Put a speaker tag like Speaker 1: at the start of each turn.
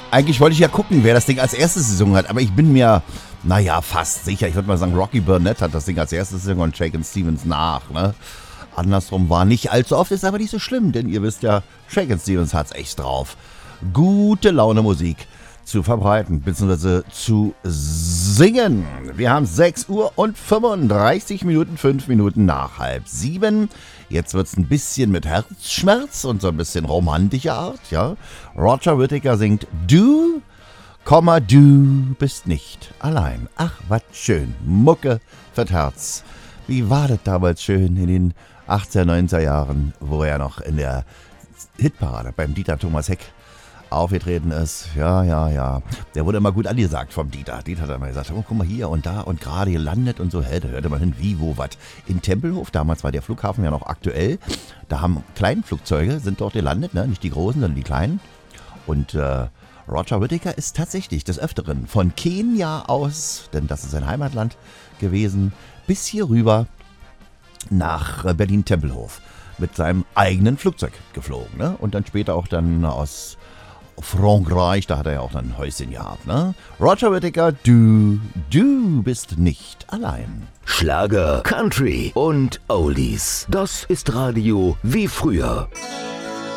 Speaker 1: Eigentlich wollte ich ja gucken, wer das Ding als erstes gesungen hat, aber ich bin mir, fast sicher. Ich würde mal sagen, Rocky Burnett hat das Ding als erstes gesungen und Shakin' Stevens nach, ne? Andersrum war nicht allzu oft, ist aber nicht so schlimm, denn ihr wisst ja, Shakin' Stevens hat's echt drauf. Gute Laune Musik zu verbreiten, bzw. zu singen. Wir haben 6 Uhr und 35 Minuten, 5 Minuten nach 6:30. Jetzt wird's ein bisschen mit Herzschmerz und so ein bisschen romantischer Art, ja. Roger Whittaker singt Du, du bist nicht allein. Ach, was schön. Mucke fürs Herz. Wie war das damals schön in den 80er, 90er Jahren, wo er noch in der Hitparade beim Dieter Thomas Heck aufgetreten ist. Ja. Der wurde immer gut angesagt vom Dieter. Dieter hat immer gesagt, oh, guck mal hier und da und gerade gelandet und so. Da hörte man hin, wie, wo, was. In Tempelhof, damals war der Flughafen ja noch aktuell. Da haben kleine Flugzeuge, sind dort gelandet, ne? Nicht die großen, sondern die kleinen. Und Roger Whittaker ist tatsächlich des Öfteren von Kenia aus, denn das ist sein Heimatland gewesen, bis hier rüber nach Berlin-Tempelhof mit seinem eigenen Flugzeug geflogen. Ne? Und dann später auch dann aus Frankreich, da hat er ja auch dann ein Häuschen gehabt. Ne? Roger Whittaker, du bist nicht allein.
Speaker 2: Schlager, Country und Oldies. Das ist Radio wie früher.